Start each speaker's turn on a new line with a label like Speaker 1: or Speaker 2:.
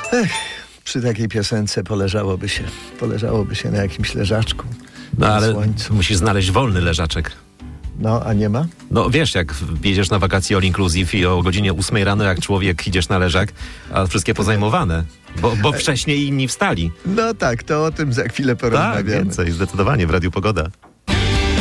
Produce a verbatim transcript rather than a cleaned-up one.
Speaker 1: Ech, przy takiej piosence poleżałoby się, poleżałoby się na jakimś leżaczku.
Speaker 2: No
Speaker 1: na
Speaker 2: ale
Speaker 1: słońcu.
Speaker 2: musisz znaleźć wolny leżaczek.
Speaker 1: No, a nie ma?
Speaker 2: No wiesz, jak jedziesz na wakacje all inclusive i o godzinie ósmej rano jak człowiek idziesz na leżak, a wszystkie pozajmowane, bo, bo wcześniej inni wstali.
Speaker 1: No tak, to o tym za chwilę
Speaker 2: Tak,
Speaker 1: porozmawiamy.
Speaker 2: więcej, zdecydowanie w Radiu Pogoda.